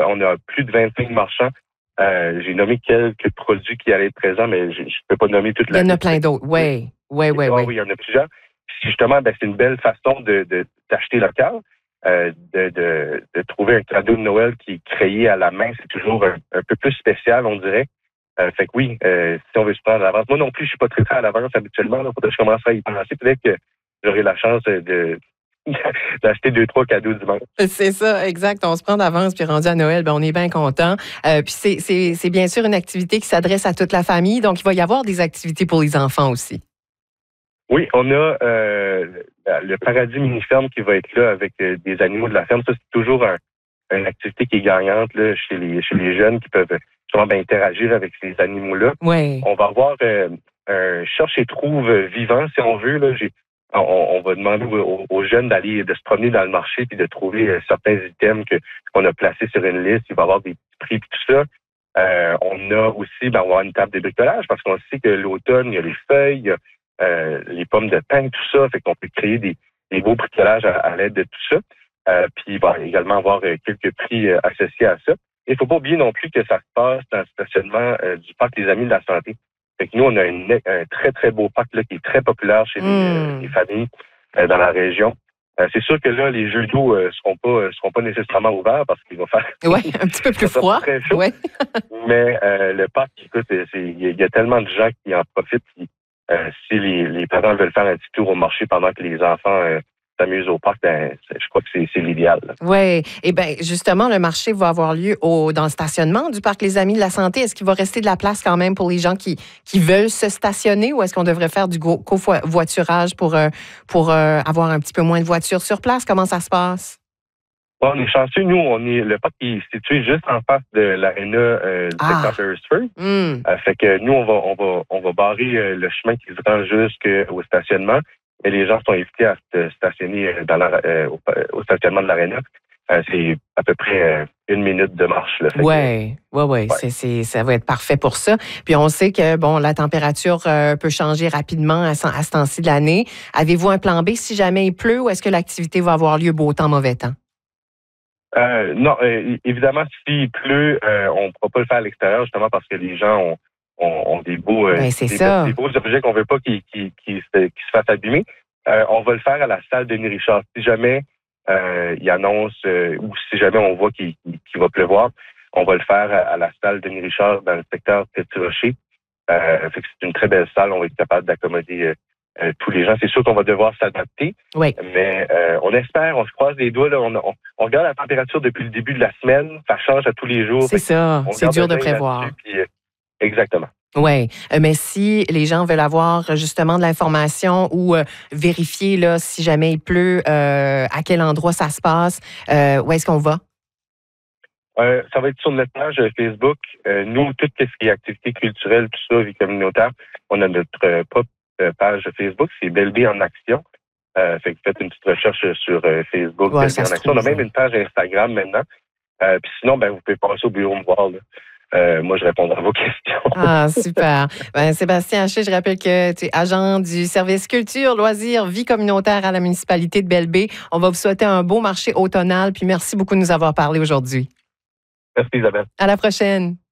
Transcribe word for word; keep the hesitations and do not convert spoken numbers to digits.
on a plus de vingt-cinq marchands. Euh, j'ai nommé quelques produits qui allaient être présents, mais je ne peux pas nommer toute la liste. Il y en a liste. plein d'autres, oui. Oui, oui, ah, oui. Oui, il y en a plusieurs. Puis justement, ben, c'est une belle façon de, de d'acheter local, euh, de, de, de trouver un cadeau de Noël qui est créé à la main. C'est toujours un, un peu plus spécial, on dirait. Euh, fait que oui, euh, si on veut se prendre à l'avance. Moi non plus, je suis pas très très à l'avance habituellement. Il faudrait que je commence à y penser. Peut-être que j'aurai la chance de d'acheter deux, trois cadeaux dimanche. C'est ça, exact. On se prend d'avance, puis rendu à Noël, ben, on est bien content. Euh, puis c'est, c'est, c'est bien sûr une activité qui s'adresse à toute la famille, donc il va y avoir des activités pour les enfants aussi. Oui, on a euh, le Paradis Mini-Ferme qui va être là avec euh, des animaux de la ferme. Ça, c'est toujours un, une activité qui est gagnante là, chez les chez les jeunes qui peuvent justement ben, interagir avec ces animaux-là. Oui. On va avoir euh, un cherche et trouve vivant, si on veut. Là, j'ai On, on va demander aux, aux jeunes d'aller de se promener dans le marché puis de trouver euh, certains items que qu'on a placés sur une liste. Il va y avoir des prix et tout ça. Euh, on a aussi, ben, on va avoir une table de bricolage parce qu'on sait que l'automne, il y a les feuilles, il y a euh, les pommes de pin, tout ça. Fait qu'on peut créer des, des beaux bricolages à, à l'aide de tout ça. Euh, puis il va également avoir euh, quelques prix euh, associés à ça. Il ne faut pas oublier non plus que ça se passe dans le stationnement euh, du Parc des Amis de la Santé. Fait que nous, on a une, un très, très beau parc là, qui est très populaire chez les, mmh. euh, les familles euh, dans la région. Euh, c'est sûr que là, les jeux d'eau ne euh, seront pas euh, seront pas nécessairement ouverts parce qu'il va faire ouais, un petit peu plus froid. Très chaud. Ouais. Mais euh, le parc, écoute, il y, y a tellement de gens qui en profitent. Qui, euh, si les, les parents veulent faire un petit tour au marché pendant que les enfants euh, s'amusent au parc, ben, je crois que c'est, c'est l'idéal. Oui. Et bien, justement, le marché va avoir lieu au, dans le stationnement du Parc Les Amis de la Santé. Est-ce qu'il va rester de la place quand même pour les gens qui, qui veulent se stationner ou est-ce qu'on devrait faire du covoiturage pour, euh, pour euh, avoir un petit peu moins de voitures sur place? Comment ça se passe? Bon, on est chanceux. Nous, on est le parc qui est situé juste en face de l'aréna euh, du ah. secteur Beresford. Mm. Euh, fait que nous, on va, on va, on va barrer euh, le chemin qui se rend jusqu'au stationnement. Et les gens sont invités à se stationner dans la, euh, au, au stationnement de l'aréna. Euh, c'est à peu près euh, une minute de marche. Oui, oui, oui. Ouais. C'est, c'est, ça va être parfait pour ça. Puis on sait que bon, la température euh, peut changer rapidement à, à ce temps-ci de l'année. Avez-vous un plan B si jamais il pleut ou est-ce que l'activité va avoir lieu beau temps, mauvais temps? Euh, non, euh, évidemment, s'il pleut, euh, on ne pourra pas le faire à l'extérieur justement parce que les gens ont, ont, ont des beaux, euh, ben, c'est des, ça. des beaux objets qu'on ne veut pas qu'ils qui, qui, qui, qui se fassent abîmer. Euh, on va le faire à la salle Denis Richard. Si jamais euh, il annonce euh, ou si jamais on voit qu'il, qu'il va pleuvoir, on va le faire à, à la salle Denis Richard dans le secteur Petit-Rocher. Euh, fait que c'est une très belle salle. On va être capable d'accommoder euh, euh, tous les gens. C'est sûr qu'on va devoir s'adapter, oui. mais euh, on espère, on se croise les doigts. Là, on, on, on regarde la température depuis le début de la semaine. Ça change à tous les jours. C'est ça. C'est dur de prévoir. Puis, euh, exactement. Oui, mais si les gens veulent avoir justement de l'information ou euh, vérifier là, si jamais il pleut, euh, à quel endroit ça se passe, euh, où est-ce qu'on va? Euh, ça va être sur notre page Facebook. Euh, nous, tout ce qui est activités culturelles, tout ça, vie communautaire, on a notre euh, propre page Facebook, c'est Belle-Bé en action. Euh, fait que faites une petite recherche sur euh, Facebook, ouais, Belle-Bé en action. On a même une page Instagram maintenant. Euh, puis sinon, ben, vous pouvez passer au bureau me voir. Là. Euh, moi, je répondrai à vos questions. Ah, super. Ben, Sébastien Haché, je rappelle que tu es agent du service culture, loisirs, vie communautaire à la municipalité de Belle-Bé. On va vous souhaiter un beau marché automnal, puis merci beaucoup de nous avoir parlé aujourd'hui. Merci, Isabelle. À la prochaine.